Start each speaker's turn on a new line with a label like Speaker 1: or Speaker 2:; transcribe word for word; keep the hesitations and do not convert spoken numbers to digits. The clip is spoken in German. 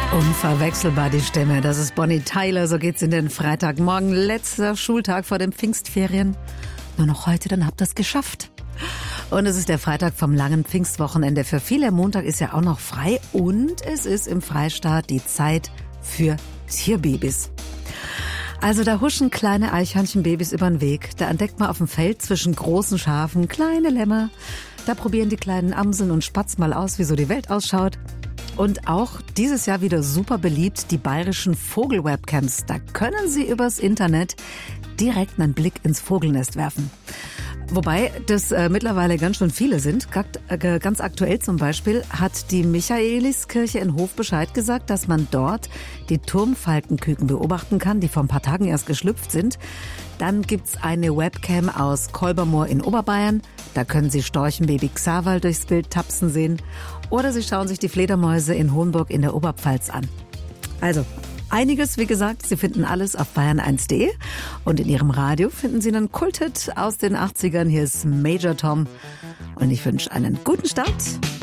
Speaker 1: Unverwechselbar die Stimme, das ist Bonnie Tyler, so geht's in den Freitagmorgen, letzter Schultag vor den Pfingstferien. Nur noch heute, dann habt ihr's geschafft. Und es ist der Freitag vom langen Pfingstwochenende. Für viele Montag ist ja auch noch frei und es ist im Freistaat die Zeit für Tierbabys. Also da huschen kleine Eichhörnchenbabys über den Weg. Da entdeckt man auf dem Feld zwischen großen Schafen kleine Lämmer. Da probieren die kleinen Amseln und Spatz mal aus, wie so die Welt ausschaut. Und auch dieses Jahr wieder super beliebt, die bayerischen Vogelwebcams. Da können Sie übers Internet direkt einen Blick ins Vogelnest werfen. Wobei das äh, mittlerweile ganz schön viele sind. Äh, ganz aktuell zum Beispiel hat die Michaeliskirche in Hof Bescheid gesagt, dass man dort die Turmfalkenküken beobachten kann, die vor ein paar Tagen erst geschlüpft sind. Dann gibt's eine Webcam aus Kolbermoor in Oberbayern. Da können Sie Storchenbaby Xaverl durchs Bild tapsen sehen. Oder Sie schauen sich die Fledermäuse in Hohenburg in der Oberpfalz an. Also einiges, wie gesagt, Sie finden alles auf bayern eins punkt de und in Ihrem Radio finden Sie einen Kulthit aus den achtzigern. Hier ist Major Tom und ich wünsche einen guten Start.